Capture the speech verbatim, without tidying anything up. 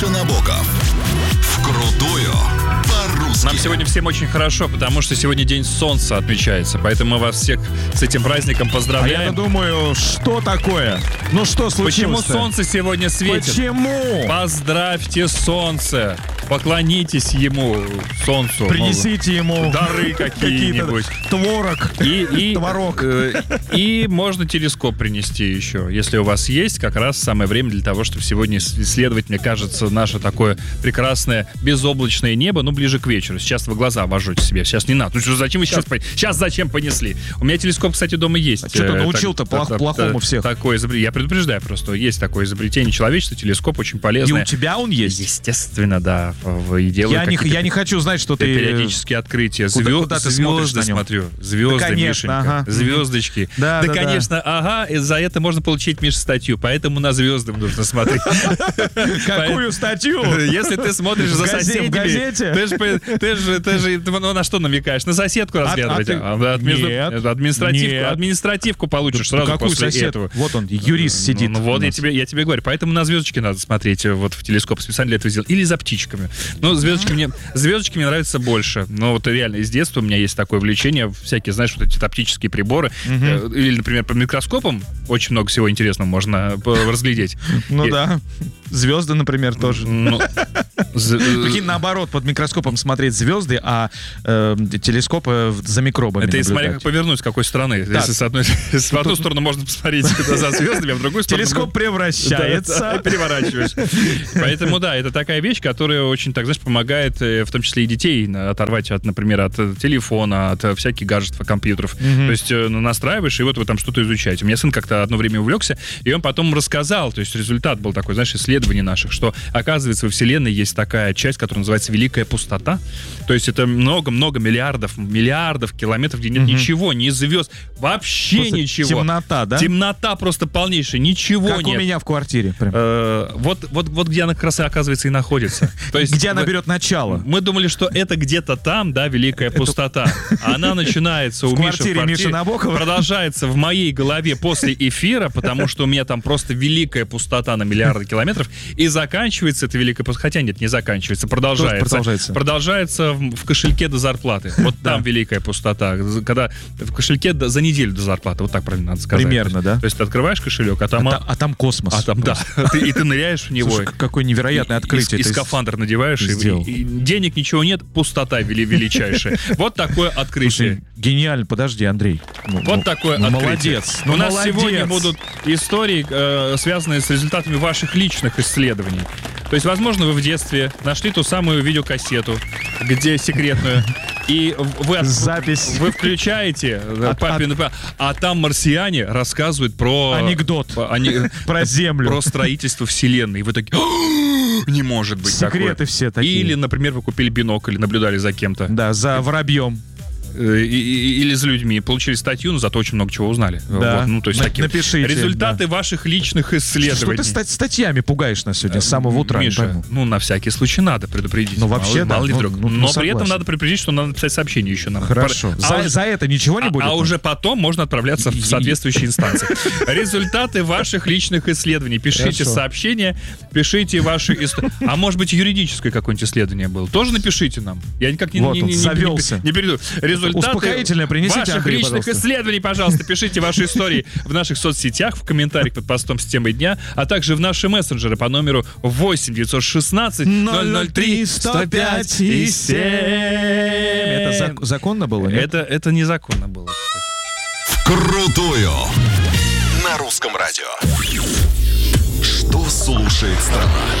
Набоков. Вкрутую по-русски. Нам сегодня всем очень хорошо, потому что сегодня День Солнца отмечается. Поэтому мы вас всех с этим праздником поздравляем. А я думаю, что такое? Ну что случилось? Почему солнце сегодня светит? Почему? Поздравьте солнце. Поклонитесь ему, солнцу. Принесите ему дары какие-нибудь. Творог. И, и, Творог. Э, и можно телескоп принести еще. Если у вас есть, как раз самое время для того, чтобы сегодня исследовать, мне кажется, наше такое прекрасное безоблачное небо, ну, ближе к вечеру. Сейчас вы глаза обожжете себе. Сейчас не надо. Ну, что, зачем вы сейчас... Сейчас зачем понесли? У меня телескоп, кстати, дома есть. А что ты научил-то плох, так, плохому так, всех? Такое изобретение. Я предупреждаю просто. Есть такое изобретение человечества, телескоп очень полезный. И у тебя он есть? Естественно, да. И я, не, я не хочу знать, что ты... Периодические открытия. Куда, Звезд, куда ты звезды смотрю. Звезды, да, конечно, Мишенька. Ага. Звездочки. Да, да, да, конечно, да. ага. И за это можно получить, Миша, статью. Поэтому на звезды нужно смотреть. Какую статью? Если ты смотришь за соседями... В газете? Ты же, ты же, на что намекаешь? На соседку разглядывать. Административку получишь сразу после этого. Вот он, юрист сидит. Вот я тебе говорю. Поэтому на звездочки надо смотреть вот в телескоп. Специально для этого сделал. Или за птичками. Ну, звездочки мне, звездочки мне нравятся больше. Но вот реально из детства у меня есть такое влечение. Всякие, знаешь, вот эти оптические приборы. Uh-huh. Или, например, под микроскопом очень много всего интересного можно разглядеть. Ну да. Звезды, например, тоже. Прикинь, наоборот, под микроскопом смотреть звезды, а телескопы за микробами. Это и смотря как повернуть, с какой стороны. Если с одной, в одну сторону можно посмотреть за звездами, а в другую сторону... Телескоп превращается. Переворачиваешь. Поэтому, да, это такая вещь, которая очень, так знаешь, помогает, в том числе и детей, оторвать, от, например, от телефона, от всяких гаджетов, компьютеров. Mm-hmm. То есть настраиваешь, и вот вы там что-то изучаете. У меня сын как-то одно время увлекся, и он потом рассказал, то есть результат был такой, знаешь, исследований наших, что, оказывается, во Вселенной есть такая часть, которая называется Великая Пустота. То есть это много-много миллиардов, миллиардов километров, где нет mm-hmm. ничего, ни звезд, вообще просто ничего. Темнота, да? Темнота просто полнейшая, ничего как нет. Как у меня в квартире. Э, вот, вот, вот где она как раз, оказывается, и находится. То есть, где она берет начало. Мы думали, что это где-то там, да, Великая Пустота. Она начинается у Миши в квартире, продолжается в моей голове после эфира, потому что у меня там просто великая пустота на миллиарды километров, и заканчивается эта великая пустота. Хотя нет, не заканчивается, продолжается. Продолжается, продолжается в, в кошельке до зарплаты. Вот там великая пустота. Когда в кошельке до, за неделю до зарплаты. Вот так правильно надо сказать. Примерно, да? То есть ты открываешь кошелек, а там... А, а там космос. А там, да. И ты ныряешь в него. Слушай, какое невероятное открытие. И, и скафандр надеваешь, и, и денег ничего нет, пустота величайшая. Вот такое открытие. Слушай, гениально, подожди, Андрей. Ну, вот такое ну, открытие. Молодец. Ну, У нас молодец. Сегодня будут истории, э, связанные с результатами ваших личных исследований. То есть, возможно, вы в детстве нашли ту самую видеокассету, где секретную, и вы, от, Запись. вы включаете, от, папин, от... а там марсиане рассказывают про... Анекдот. Они, про Землю. Про строительство Вселенной. И вы такие... Не может быть секреты такое. Секреты все такие. Или, например, вы купили бинокль, наблюдали за кем-то. Да, за воробьем. Или за людьми. Получили статью, но зато очень много чего узнали. Да. Вот, ну, то есть На- такие напишите, результаты да. ваших личных исследований. Что ты стать, статьями пугаешь нас сегодня с самого утра? Миша, ну, на всякий случай надо предупредить. Ну, вообще, мало, да. Мало ли Ну, вдруг. ну, но ну, при этом надо предупредить, что надо написать сообщение еще нам. Хорошо. А За, уже, за это ничего не будет? А, а уже потом можно отправляться в соответствующие инстанции. Результаты ваших личных исследований. Пишите Хорошо. сообщения, пишите ваши... А может быть, юридическое какое-нибудь исследование было? Тоже напишите нам. Я никак не, вот не, он, не, завелся. не, не перейду. Результаты успокоительное принесите, ваших Андрей, личных пожалуйста. исследований, пожалуйста, пишите ваши истории в наших соцсетях, в комментариях под постом с темой дня, а также в наши мессенджеры по номеру восемь девятьсот шестнадцать ноль ноль три сто пять и семь. Это зак- законно было, нет? Это, это незаконно было, кстати. Вкрутую на русском радио. Что слушает страна?